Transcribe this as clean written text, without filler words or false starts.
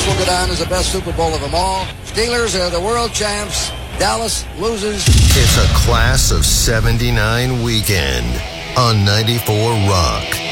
will go down as the best Super Bowl of them all. Steelers are the world champs. Dallas loses. It's a Class of 79 weekend on 94 Rock.